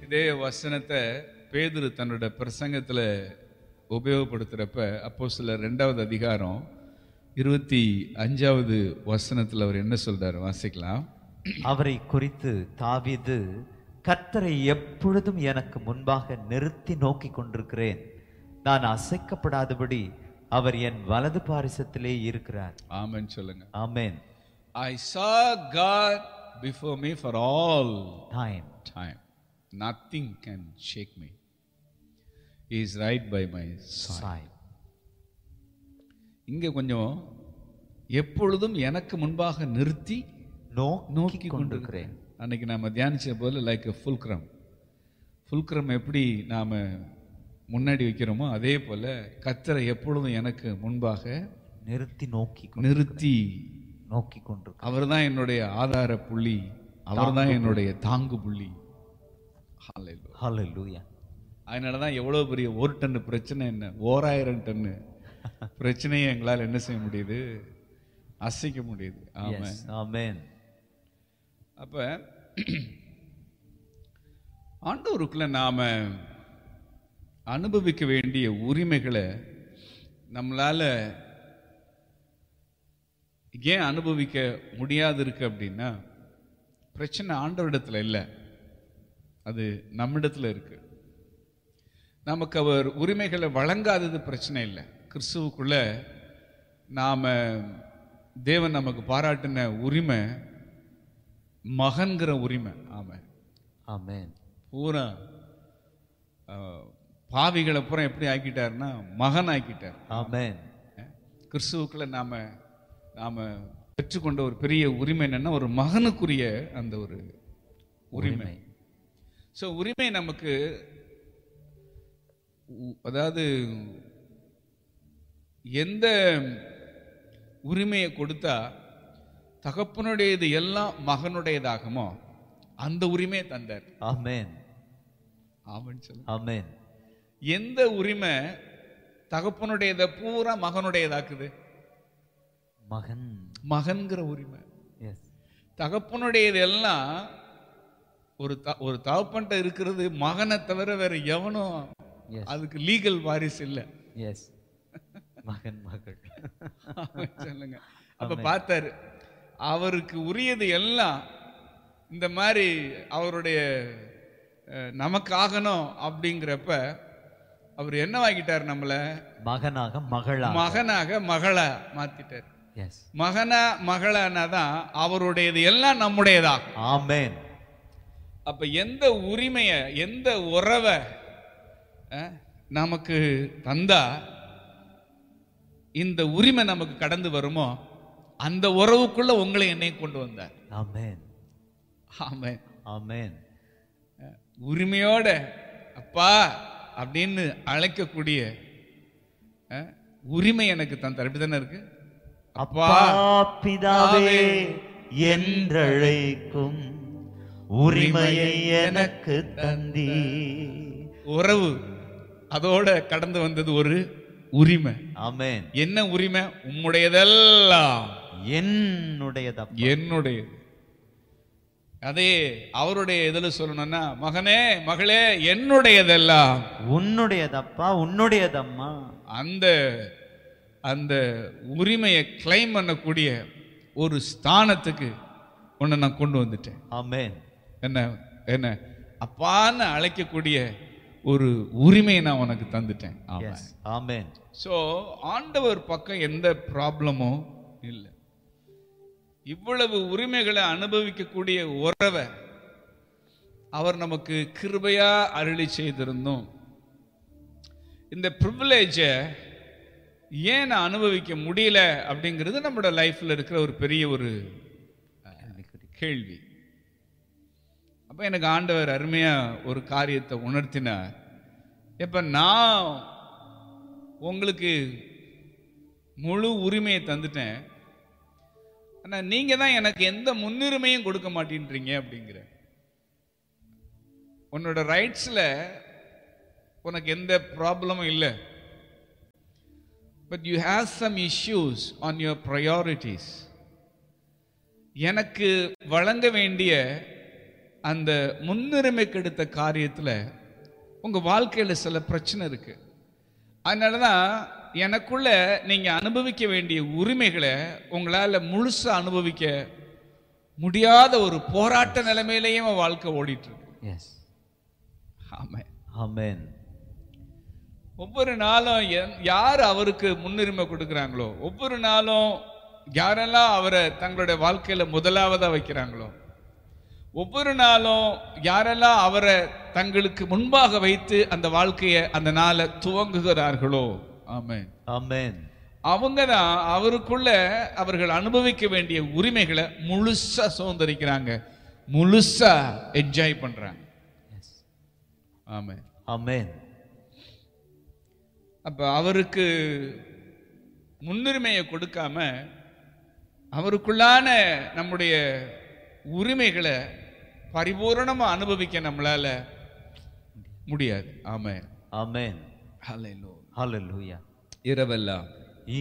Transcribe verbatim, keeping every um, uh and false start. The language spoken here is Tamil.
இதே வசனத்தை பேதுரு தன்னோட பிரசங்கத்தில் உபயோகப்படுத்துகிறப்ப அப்போஸ்தலர் ரெண்டாவது அதிகாரம் இருபத்தி அஞ்சாவது வசனத்தில் அவர் என்ன சொல்றாரு, வாசிக்கலாம். அவரை குறித்து தாவீது, கர்த்தரை எப்பொழுதும் எனக்கு முன்பாக நிறுத்தி நோக்கி கொண்டிருக்கிறேன், நான் அசைக்கப்படாதபடி அவர் என் வலது பாரிசத்திலே இருக்கிறார். ஆமென் சொல்லுங்க. ஆமென். I saw God before me for all time. time. Nothing can shake me. He is right by my side. இங்க கொஞ்சம் எப்பொழுதும் எனக்கு முன்பாக நிறுத்தி நோக்கி கொண்டிருக்கிறேன். அன்னைக்கு நாம தியானிச்ச போல லைக் ஃபுல்க்ரம். ஃபுல்க்ரம் எப்படி நாம முன்னாடி வைக்கிறோமோ அதே போல கர்த்தரை எப்பொழுதும் எனக்கு முன்பாக நிறுத்தி நோக்கி நிறுத்தி நோக்கி கொண்டு அவர் தான் என்னுடைய ஆதார புள்ளி, அவர் தான் என்னுடைய தாங்கு புள்ளி. ஹல்லேலூயா. அதனாலதான் எவ்வளவு பெரிய ஒரு டன்னு பிரச்சனை என்ன, ஓராயிரம் டன்னு பிரச்சனையை எங்களால் என்ன செய்ய முடியுது, அசைக்க முடியுது. ஆமென் ஆமென். அப்ப ஆண்டவருக்குள்ள நாம அனுபவிக்க வேண்டிய உரிமைகளை நம்மளால ஏன் அனுபவிக்க முடியாது இருக்கு அப்படின்னா, பிரச்சனை ஆண்டவரிடத்துல இல்லை, அது நம்மிடத்துல இருக்கு. நமக்கு அவர் உரிமைகளை வழங்காதது பிரச்சனை இல்லை. கிறிஸ்துவுக்குள்ள நாம தேவன் நமக்கு பாராட்டின உரிமை மகன்கிற உரிமை. ஆமென் ஆமென். பூரா பாவிகளை பூரா எப்படி ஆக்கிட்டாருன்னா மகன் ஆக்கிட்டார். ஆமென். கிறிஸ்துவுக்குள்ள நாம நாம பெற்றுக்கொண்ட ஒரு பெரிய உரிமை என்னன்னா, ஒரு மகனுக்குரிய அந்த ஒரு உரிமை. ஸோ உரிமை நமக்கு, அதாவது எந்த உரிமையை கொடுத்தா தகப்பனுடையது எல்லாம் மகனுடையதாகுமோ அந்த உரிமையை தந்தார். ஆமென் ஆமென் சொல்லுங்க. ஆமென். எந்த உரிமை தகப்பனுடையதை பூரா மகனுடையதாக்குது? மகன் மகன்கிற உரிமை. எஸ். தகப்பனுடையது எல்லாம் ஒரு ஒரு தகப்பன்ட்ட இருக்கிறது மகனை தவிர வேற எவனும் அதுக்கு லீகல் வாரிசு இல்லை. எஸ். மகன் மகள் சொல்லுங்க. அப்ப பார்த்தாரு, அவருக்கு உரியது எல்லாம் இந்த மாதிரி அவருடைய நமக்கு ஆகணும் அப்படிங்கிறப்ப அவர் என்ன வாங்கிட்டார், நம்மள மகனாக மகளா மகனாக மகளா மாத்திட்டார். எஸ். மகனா மகளானாதான் அவருடையது எல்லாம் நம்முடையதா. ஆமென். அப்ப எந்த உரிமைய எந்த உறவை நமக்கு தந்தா இந்த உரிமை நமக்கு கடந்து வருமோ அந்த உறவுக்குள்ள உங்களை என்னை கொண்டு வந்தார். ஆமென் ஆமென் ஆமென். உரிமையோட அப்பா அப்படின்னு அழைக்கக்கூடிய உரிமை எனக்கு தந்தார். இப்படிதானே இருக்கு. அப்பா பிதாவே என்றழைக்கும் உரிமையை எனக்கு தந்தி. உறவு அதோட கடந்து வந்தது ஒரு உரிமை. ஆமென். என்ன உரிமை? உம்முடையதெல்லாம் என்னுடையது என்னுடையது. அதே அவருடைய எதில் சொல்லணும்னா, மகனே மகளே என்னுடையதெல்லாம் உன்னுடையதப்பா உன்னுடையதம்மா. அந்த அந்த உரிமையை கிளைம் பண்ணக்கூடிய ஒரு ஸ்தானத்துக்கு உன்னை நான் கொண்டு வந்துட்டேன். ஆமென். என்ன என்ன அப்பான்னு அழைக்கக்கூடிய ஒரு உரிமையை நான் உனக்கு தந்துட்டேன். ஆமென். ஸோ ஆண்டவர் பக்கம் எந்த ப்ராப்ளமும் இல்லை. இவ்வளவு உரிமைகளை அனுபவிக்கக்கூடிய உறவை அவர் நமக்கு கிருபையா அருளி செய்திருந்தோம். இந்த ப்ரிவிலேஜை ஏன் நான் அனுபவிக்க முடியல அப்படிங்கிறது நம்மளோட லைஃப்ல இருக்கிற ஒரு பெரிய ஒரு கேள்வி. அப்ப எனக்கு ஆண்டவர் அருமையா ஒரு காரியத்தை உணர்த்தினார். இப்ப நான் உங்களுக்கு முழு உரிமையை தந்துட்டேன், ஆனா நீங்க தான் எனக்கு எந்த முன்னுரிமையும் கொடுக்க மாட்டேன்றீங்க அப்படிங்கிற. உன்னோட ரைட்ஸ்ல உனக்கு எந்த ப்ராப்ளமும் இல்லை, but you have some issues on your priorities. எனக்கு வழங்க வேண்டிய அந்த முன்னுரிமை கெடுத்த காரியத்தில் உங்கள் வாழ்க்கையில் சில பிரச்சனை இருக்கு. அதனால தான் எனக்குள்ள நீங்கள் அனுபவிக்க வேண்டிய உரிமைகளை உங்களால் முழுசாக அனுபவிக்க முடியாத ஒரு போராட்ட நிலைமையிலேயும் வாழ்க்கை ஓடிட்டு இருக்கு. எஸ். ஆமென். ஆமென். ஒவ்வொரு நாளும் யார் அவருக்கு முன்னுரிமை கொடுக்குறாங்களோ, ஒவ்வொரு நாளும் யாரெல்லாம் அவரை தங்களுடைய வாழ்க்கையில முதலாவதா வைக்கிறாங்களோ, ஒவ்வொரு நாளும் யாரெல்லாம் அவரை தங்களுக்கு முன்பாக வைத்து அந்த வாழ்க்கையை அந்த நாளை துவங்குகிறார்களோ, ஆமென் ஆமென், அவங்க தான் அவருக்குள்ள அவர்கள் அனுபவிக்க வேண்டிய உரிமைகளை முழுசா சுதந்திரிக்கிறாங்க, முழுசா என்ஜாய் பண்றாங்க. ஆமென் ஆமென். அப்ப அவருக்கு முன்னுரிமையை கொடுக்காம அவருக்குள்ளான நம்முடைய உரிமைகளை பரிபூரணமா அனுபவிக்க நம்மளால முடியாது. ஆமென் ஆமென். ஹல்லேலூயா. ஹல்லேலூயா. இரவெல்லாம்